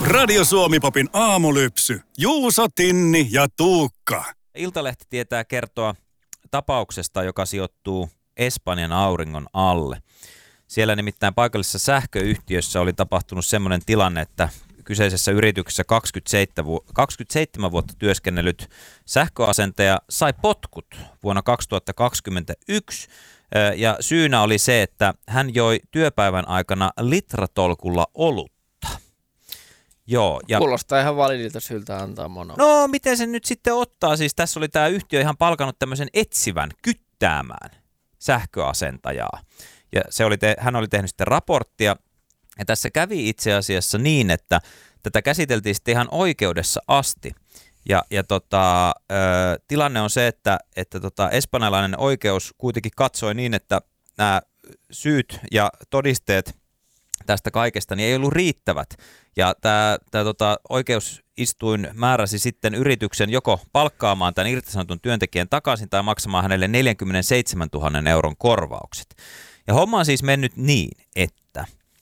Radio Suomi-popin aamulypsy. Juuso, Tinni ja Tuukka. Iltalehti tietää kertoa tapauksesta, joka sijoittuu Espanjan auringon alle. Siellä nimittäin paikallisessa sähköyhtiössä oli tapahtunut semmoinen tilanne, että kyseisessä yrityksessä 27 vuotta työskennellyt sähköasentaja sai potkut vuonna 2021. Ja syynä oli se, että hän joi työpäivän aikana litratolkulla olutta. Joo, ja kuulostaa ihan validilta syyltä antaa mono. No, miten se nyt sitten ottaa? Siis tässä oli tämä yhtiö ihan palkannut tämmöisen etsivän kyttäämään sähköasentajaa. Ja hän oli tehnyt sitten raporttia. Ja tässä kävi itse asiassa niin, että tätä käsiteltiin sitten ihan oikeudessa asti. Tilanne on se, että espanjalainen oikeus kuitenkin katsoi niin, että nämä syyt ja todisteet tästä kaikesta niin ei ollut riittävät. Ja tämä oikeusistuin määräsi sitten yrityksen joko palkkaamaan tämän irtisanotun työntekijän takaisin tai maksamaan hänelle 47 000 euron korvaukset. Ja homma on siis mennyt niin, että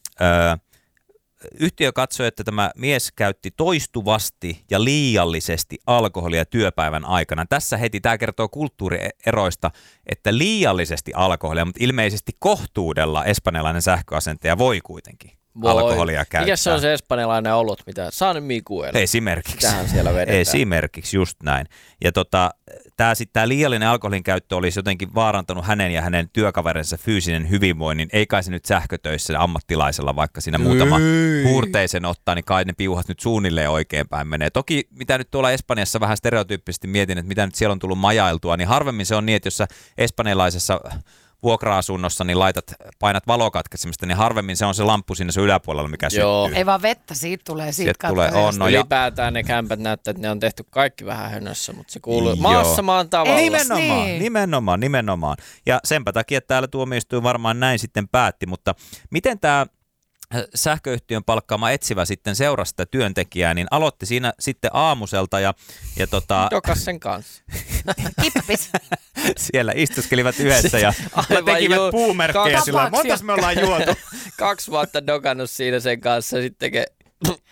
yhtiö katsoi, että tämä mies käytti toistuvasti ja liiallisesti alkoholia työpäivän aikana. Tässä heti tämä kertoo kulttuurieroista, että liiallisesti alkoholia, mutta ilmeisesti kohtuudella espanjalainen sähköasentaja voi kuitenkin alkoholia käyttää. Mikä se on se espanjalainen olut, mitä San Miguel? Esimerkiksi. Sitähän siellä vedetään. Esimerkiksi, just näin. Ja tämä liiallinen alkoholin käyttö olisi jotenkin vaarantanut hänen ja hänen työkaverinsa fyysinen hyvinvoinnin. Ei kai se nyt sähkötöissä ammattilaisella, vaikka siinä muutama huurteisen ottaa, niin kai ne piuhat nyt suunnilleen oikeinpäin menee. Toki mitä nyt tuolla Espanjassa vähän stereotyyppisesti mietin, että mitä nyt siellä on tullut majailtua, niin harvemmin se on niin, että jos sä espanjalaisessa vuokra-asunnossa, niin painat valokatkaisemmista, niin harvemmin se on se lamppu siinä sun yläpuolella, mikä syttyy. Ei vaan vettä, siitä tulee Ylipäätään ne kämpät näyttää, että ne on tehty kaikki vähän hönössä, mutta se kuuluu maassa maan tavalla. Nimenomaan. Ja senpä takia täällä tuomioistuin varmaan näin sitten päätti, mutta miten tämä sähköyhtiön palkkaama etsivä sitten seurasi sitä työntekijää, niin aloitti siinä sitten aamuselta ja dokas sen kanssa. Kippis. Siellä istuskelivat yhdessä ja tekivät puumerkkejä sillä. Montas me ollaan juotu? 2 vuotta dokannut siinä sen kanssa, sitten